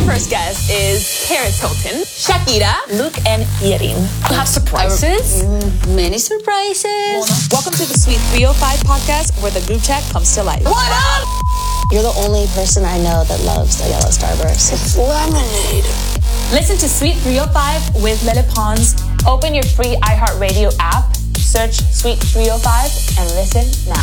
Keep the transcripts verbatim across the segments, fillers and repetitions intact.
first guest is Paris Hilton, Shakira, Luke, and Yerin. You have surprises? Uh, many surprises. Welcome to the Sweet three oh five podcast, where the group chat comes to life. What up? You're the only person I know that loves a yellow Starburst. It's lemonade. Listen to Sweet three oh five with Lele Pons. Open your free iHeartRadio app, search Sweet three oh five, and listen now.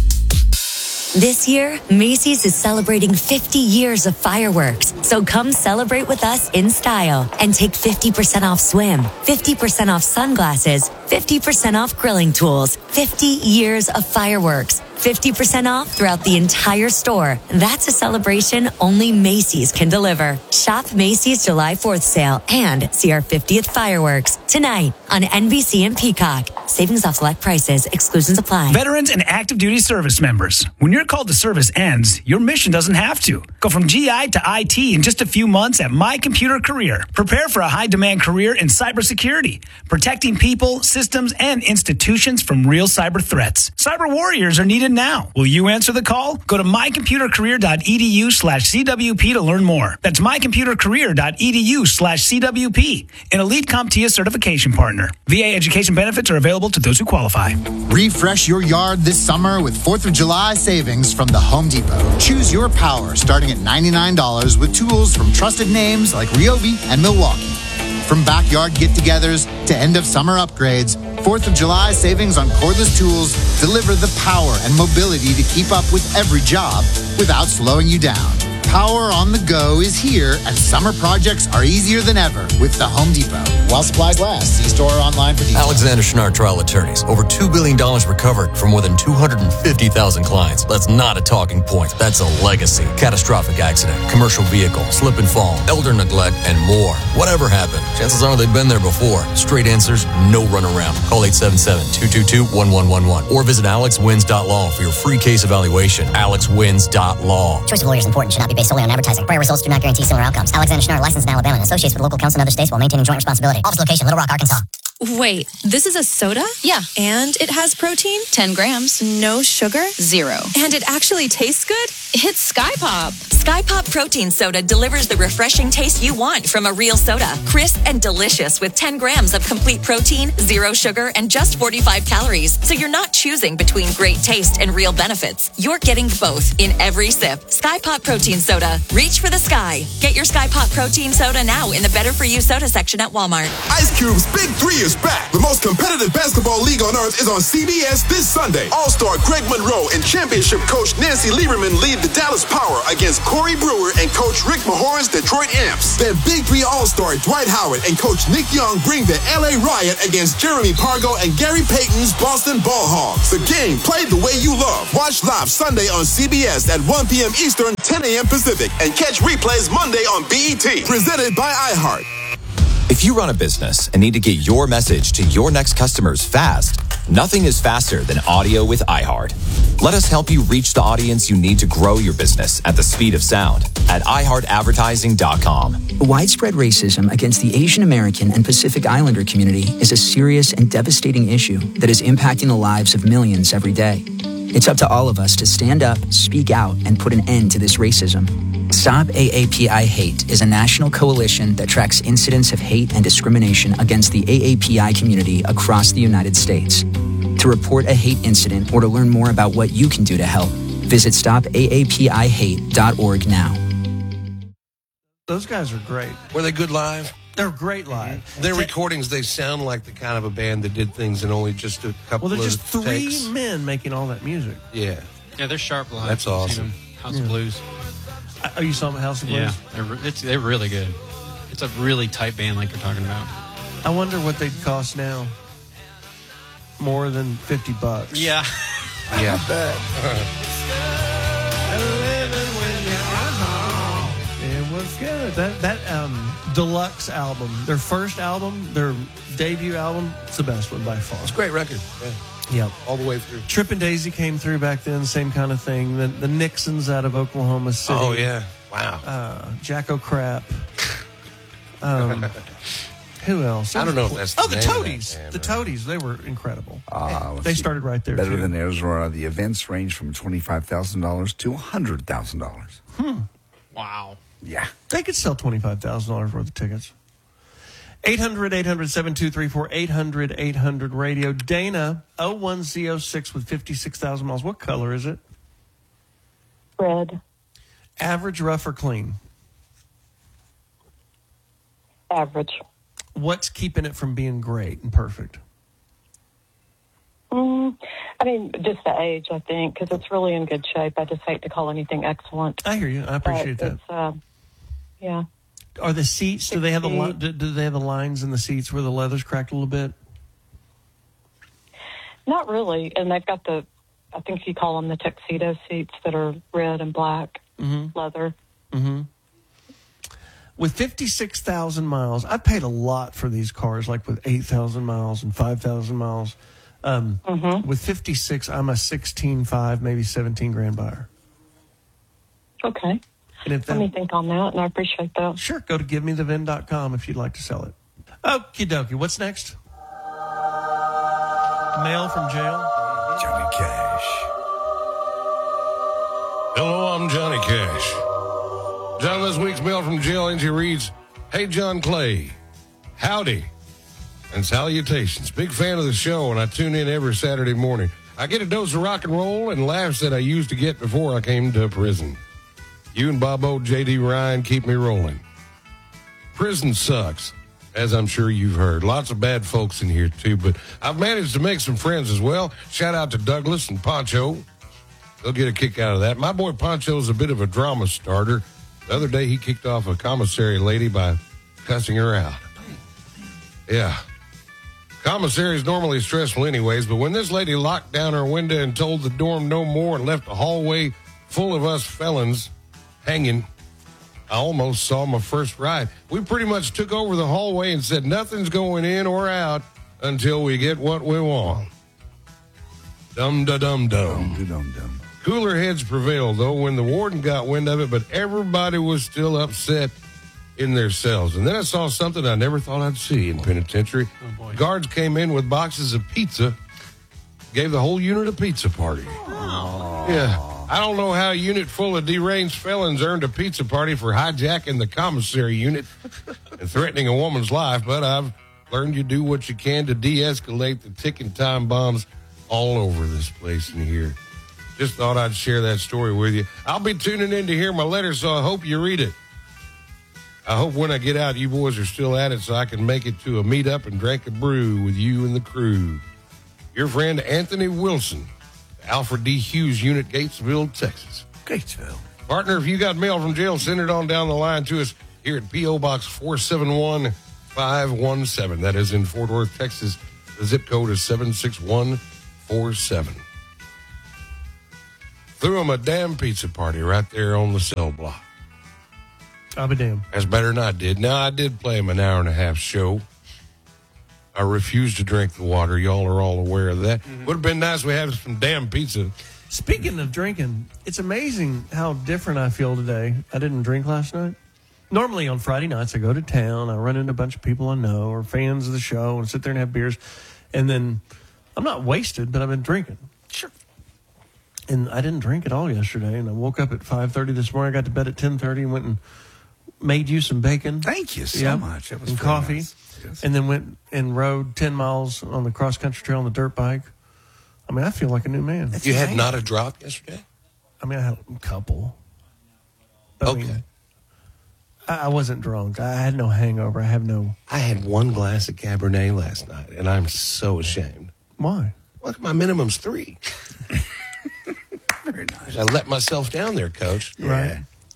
This year, Macy's is celebrating fifty years of fireworks. So come celebrate with us in style and take fifty percent off swim, fifty percent off sunglasses, fifty percent off grilling tools, fifty years of fireworks, fifty percent off throughout the entire store. That's a celebration only Macy's can deliver. Shop Macy's July fourth sale and see our fiftieth fireworks tonight on N B C and Peacock. Savings off select prices. Exclusions apply. Veterans and active duty service members. When your call to service ends, your mission doesn't have to. Go from G I to I T in just a few months at My Computer Career. Prepare for a high-demand career in cybersecurity, protecting people, systems, and institutions from real cyber threats. Cyber warriors are needed now. Will you answer the call? Go to mycomputercareer.edu slash CWP to learn more. That's mycomputercareer.edu slash CWP, an Elite CompTIA certification partner. V A education benefits are available to those who qualify. Refresh your yard this summer with fourth of July savings from the Home Depot. Choose your power starting at ninety-nine dollars with tools from trusted names like Ryobi and Milwaukee. From backyard get-togethers to end-of-summer upgrades, fourth of July savings on cordless tools deliver the power and mobility to keep up with every job without slowing you down. Power on the go is here, and summer projects are easier than ever with the Home Depot. While supplies last, see store or online for details. Alexander Schnarr Trial Attorneys. Over two billion dollars recovered from more than two hundred fifty thousand clients. That's not a talking point. That's a legacy. Catastrophic accident, commercial vehicle, slip and fall, elder neglect, and more. Whatever happened, chances are they've been there before. Straight answers, no runaround. Call eight seven seven, two two two, one one one one or visit alex wins dot law for your free case evaluation. alex wins dot law. Choice of lawyer is important. Should not be based solely on advertising. Prior results do not guarantee similar outcomes. Alexander Schnarr, licensed in Alabama and associates with local counsel in other states while maintaining joint responsibility. Office location, Little Rock, Arkansas. Wait, this is a soda? Yeah. And it has protein? ten grams. No sugar? Zero. And it actually tastes good? It's Sky Pop. Sky Pop Protein Soda delivers the refreshing taste you want from a real soda. Crisp and delicious with ten grams of complete protein, zero sugar, and just forty-five calories. So you're not choosing between great taste and real benefits. You're getting both in every sip. Sky Pop Protein Soda. Reach for the sky. Get your Sky Pop Protein Soda now in the Better For You soda section at Walmart. Ice Cube's Big Three is back. The most competitive basketball league on earth is on C B S this Sunday. All-star Greg Monroe and championship coach Nancy Lieberman lead the Dallas Power against Corey Brewer and coach Rick Mahoran's Detroit Amps. Then Big Three All-star Dwight Howard and coach Nick Young bring the L A Riot against Jeremy Pargo and Gary Payton's Boston Ball Hogs. The game played the way you love. Watch live Sunday on C B S at one p.m. Eastern, ten a.m. Pacific, and catch replays Monday on B E T. Presented by iHeart. If you run a business and need to get your message to your next customers fast, nothing is faster than audio with iHeart. Let us help you reach the audience you need to grow your business at the speed of sound at i heart advertising dot com. Widespread racism against the Asian American and Pacific Islander community is a serious and devastating issue that is impacting the lives of millions every day. It's up to all of us to stand up, speak out, and put an end to this racism. Stop A A P I Hate is a national coalition that tracks incidents of hate and discrimination against the A A P I community across the United States. To report a hate incident or to learn more about what you can do to help, visit stop A A P I hate dot org now. Those guys are great. Were they good live? They're great live. Their recordings, they sound like the kind of a band that did things in only just a couple well, of there's just three takes. men making all that music. Yeah. Yeah, they're sharp live. That's awesome. House yeah. of Blues. Oh, you saw them at House of Blues? Yeah, they're, it's, they're really good. It's a really tight band like you're talking about. I wonder what they'd cost now. More than fifty bucks. Yeah. Yeah. I bet. It was good. That, that um, deluxe album, their first album, their debut album, it's the best one by far. It's a great record. Yeah. Yep. All the way through. Tripp and Daisy came through back then, same kind of thing. The, the Nixons out of Oklahoma City. Oh, yeah. Wow. Uh, Jack O'Crap. Um, who else? I don't know if that's the Oh, the name Toadies. of that band, The but- Toadies. They were incredible. Uh, they started right there, Better too. than Arizona. The events range from twenty-five thousand dollars to one hundred thousand dollars. Hmm. Wow. Yeah. They could sell twenty-five thousand dollars worth of tickets. eight hundred, eight hundred, seven two three four, eight hundred, eight hundred radio. Dana, oh one Z oh six with fifty-six thousand miles. What color is it? Red. Average, rough, or clean? Average. What's keeping it from being great and perfect? Mm, I mean, just the age, I think, because it's really in good shape. I just hate to call anything excellent. I hear you. I appreciate but that. It's, uh, yeah. Are the seats? Do they have the li- do, do they have the lines in the seats where the leather's cracked a little bit? Not really, and they've got the, I think you call them the tuxedo seats that are red and black mm-hmm. leather. Mm-hmm. With fifty-six thousand miles, I paid a lot for these cars, like with eight thousand miles and five thousand miles. Um, mm-hmm. With fifty-six, I'm a sixteen five, maybe seventeen grand buyer. Okay. And if that, Let me think on that, and I appreciate that. Sure. Go to give me the vin dot com if you'd like to sell it. Okie dokie. What's next? Mail from jail. Johnny Cash. Hello, I'm Johnny Cash. John, this week's mail from jail entry reads, Hey, John Clay. Howdy and salutations. Big fan of the show, and I tune in every Saturday morning. I get a dose of rock and roll and laughs that I used to get before I came to prison. You and Bobo, J D Ryan keep me rolling. Prison sucks, as I'm sure you've heard. Lots of bad folks in here, too, but I've managed to make some friends as well. Shout out to Douglas and Poncho. They'll get a kick out of that. My boy Poncho's a bit of a drama starter. The other day, he kicked off a commissary lady by cussing her out. Yeah. Commissary is normally stressful anyways, but when this lady locked down her window and told the dorm no more and left the hallway full of us felons hanging, I almost saw my first ride. We pretty much took over the hallway and said nothing's going in or out until we get what we want. Dum-da-dum-dum. Dum-da-dum-dum. Cooler heads prevailed, though, when the warden got wind of it, but everybody was still upset in their cells. And then I saw something I never thought I'd see in penitentiary. Oh, guards came in with boxes of pizza, gave the whole unit a pizza party. Oh. Yeah. I don't know how a unit full of deranged felons earned a pizza party for hijacking the commissary unit and threatening a woman's life, but I've learned you do what you can to de-escalate the ticking time bombs all over this place in here. Just thought I'd share that story with you. I'll be tuning in to hear my letter, so I hope you read it. I hope when I get out, you boys are still at it so I can make it to a meetup and drink a brew with you and the crew. Your friend Anthony Wilson, Alfred D. Hughes Unit, Gatesville, Texas. Gatesville. Partner, if you got mail from jail, send it on down the line to us here at P O. Box four seven one five one seven. That is in Fort Worth, Texas. The zip code is seven six one four seven. Threw him a damn pizza party right there on the cell block. I'll be damned. That's better than I did. Now, I did play him an hour and a half show. I refused to drink the water. Y'all are all aware of that. Mm-hmm. Would have been nice if we had some damn pizza. Speaking of drinking, it's amazing how different I feel today. I didn't drink last night. Normally on Friday nights, I go to town. I run into a bunch of people I know or fans of the show and sit there and have beers. And then I'm not wasted, but I've been drinking. Sure. And I didn't drink at all yesterday. And I woke up at five thirty this morning. I got to bed at ten thirty and went and made you some bacon. Thank you so yep. much. That was and very coffee. Nice. Yes. And then went and rode ten miles on the cross-country trail on the dirt bike. I mean, I feel like a new man. That's you amazing. Had not a drop yesterday? I mean, I had a couple. But okay. I, mean, I, I wasn't drunk. I had no hangover. I have no... I had one glass of Cabernet last night, and I'm so ashamed. Why? Well, my minimum's three. Very nice. I let myself down there, Coach. Yeah. Right.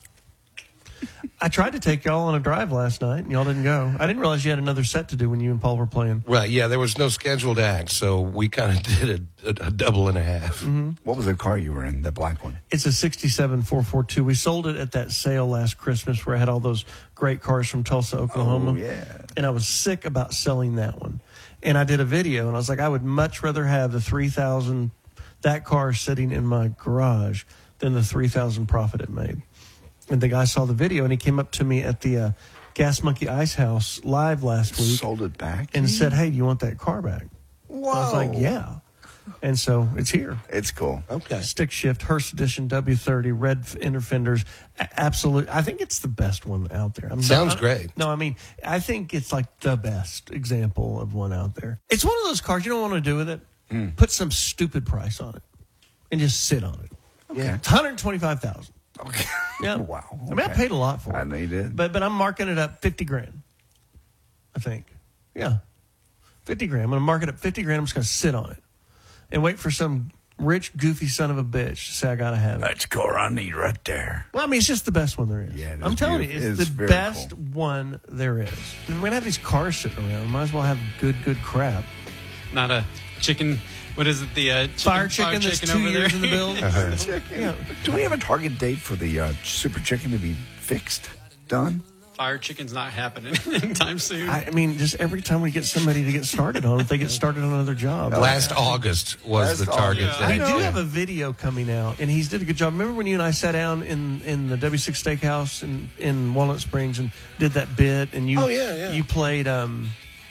I tried to take y'all on a drive last night, and y'all didn't go. I didn't realize you had another set to do when you and Paul were playing. Right, yeah, there was no scheduled act, so we kind of did a, a, a double and a half. Mm-hmm. What was the car you were in, the black one? It's a sixty-seven four forty-two. We sold it at that sale last Christmas where I had all those great cars from Tulsa, Oklahoma. Oh, yeah. And I was sick about selling that one. And I did a video, and I was like, I would much rather have the three thousand, that car sitting in my garage than the three thousand profit it made. And the guy saw the video, and he came up to me at the uh, Gas Monkey Ice House live last week. Sold it back? And said, hey, do you want that car back? Whoa. I was like, yeah. And so it's here. It's cool. Okay. Stick shift, Hurst Edition W thirty, red f- inner fenders. A- absolute. I think it's the best one out there. I'm Sounds not, great. No, I mean, I think it's like the best example of one out there. It's one of those cars you don't want to do with it. Mm. Put some stupid price on it and just sit on it. Okay. Yeah. It's one hundred twenty-five thousand dollars. Okay. Yeah. Wow. I mean, I Okay. paid a lot for it. I know you did. But, but I'm marking it up fifty grand. I think. Yeah. fifty grand. I'm going to mark it up fifty grand. I'm just going to sit on it and wait for some rich, goofy son of a bitch to say I got to have it. That's car I need right there. Well, I mean, it's just the best one there is. Yeah, it is I'm telling beautiful. you, it's, It's the very best cool. one there is. We're going to have these cars sitting around. Might as well have good, good crap. Not a chicken. What is it? The uh, chicken, Fire chicken that's two over years there. in the build. Uh-huh. Yeah. Do we have a target date for the uh, Super Chicken to be fixed? Done? Fire chicken's not happening anytime soon. I, I mean, just every time we get somebody to get started on it, they get started on another job. Last August was Last the target August. date. We do Yeah. have a video coming out, and he's did a good job. Remember when you and I sat down in, in the W six Steakhouse in, in Walnut Springs and did that bit, and you Oh, yeah, yeah. you played um,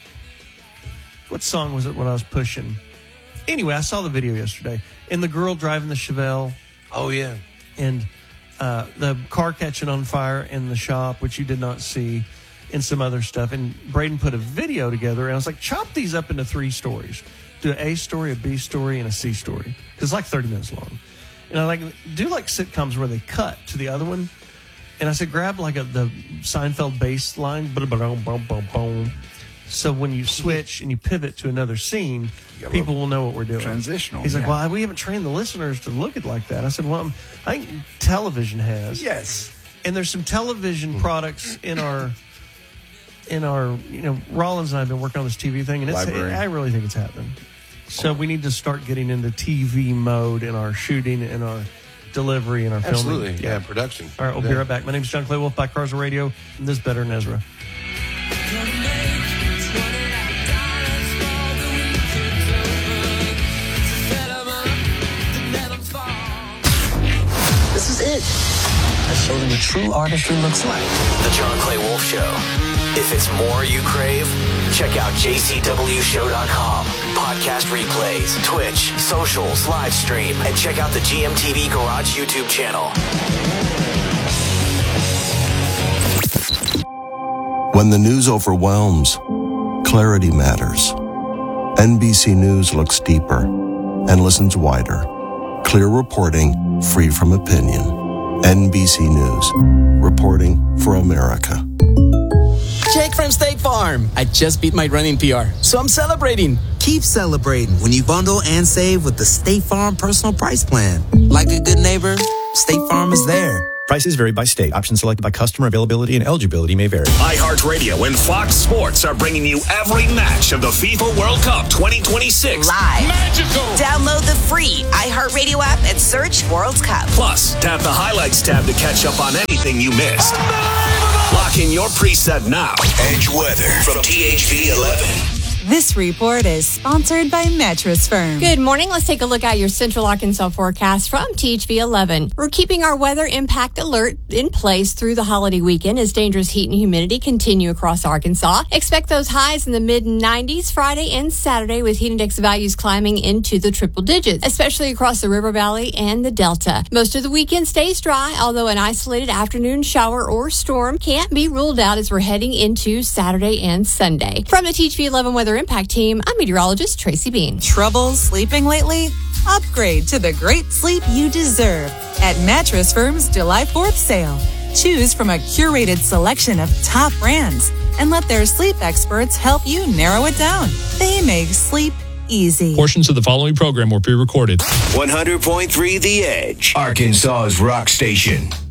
what song was it when I was pushing? Anyway, I saw the video yesterday, and the girl driving the Chevelle, Oh, yeah. and uh, the car catching on fire in the shop, which you did not see, and some other stuff. And Braden put a video together, and I was like, chop these up into three stories. Do an A story, a B story, and a C story. Because it's like thirty minutes long. And I like do like sitcoms where they cut to the other one. And I said, grab like a, the Seinfeld bass line, boom, boom, boom, boom, boom. So when you switch and you pivot to another scene, people will know what we're doing. Transitional, He's like, yeah. well, we haven't trained the listeners to look at it like that. I said, well, I think television has. Yes. And there's some television products in our, in our, you know, Rollins and I have been working on this T V thing, and it's, Library. I really think it's happening. So we need to start getting into T V mode in our shooting and our delivery and our filming. Absolutely. Yeah, production. All right, we'll be Yeah. right back. My name is John Clay Wolf, Black Cars Radio, and this is Better than Ezra. This is it. I show them what true artistry looks like. The John Clay Wolf Show. If it's more you crave, check out j c w show dot com. Podcast replays, Twitch, socials, live stream, and check out the G M T V Garage YouTube channel. When the news overwhelms, clarity matters. N B C News looks deeper and listens wider. Clear reporting, free from opinion. N B C News. Reporting for America. Jake from State Farm. I just beat my running P R, so I'm celebrating. Keep celebrating when you bundle and save with the State Farm Personal Price Plan. Like a good neighbor, State Farm is there. Prices vary by state. Options selected by customer. Availability and eligibility may vary. iHeartRadio and Fox Sports are bringing you every match of the FIFA World Cup twenty twenty-six. Live. Magical. Download the free iHeartRadio app and search World Cup. Plus, tap the highlights tab to catch up on anything you missed. Lock in your preset now. Edge weather from T H V eleven. This report is sponsored by Mattress Firm. Good morning. Let's take a look at your Central Arkansas forecast from T H V eleven. We're keeping our weather impact alert in place through the holiday weekend as dangerous heat and humidity continue across Arkansas. Expect those highs in the mid nineties Friday and Saturday with heat index values climbing into the triple digits, especially across the River Valley and the Delta. Most of the weekend stays dry, although an isolated afternoon shower or storm can't be ruled out as we're heading into Saturday and Sunday. From the T H V eleven Weather Impact Team, I'm meteorologist Tracy Bean. Trouble sleeping lately? Upgrade to the great sleep you deserve at Mattress Firm's July fourth sale. Choose from a curated selection of top brands and let their sleep experts help you narrow it down. They make sleep easy. Portions of the following program were pre-recorded. one hundred point three The Edge, Arkansas's rock station.